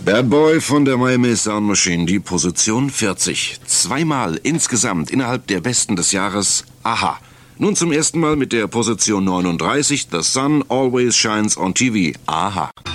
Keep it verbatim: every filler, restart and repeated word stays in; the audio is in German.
Bad Boy von der Miami Sound Machine, die Position vierzig. Zweimal insgesamt innerhalb der Besten des Jahres Aha. Nun zum ersten Mal mit der Position neununddreißig, The Sun Always Shines on T V. Aha.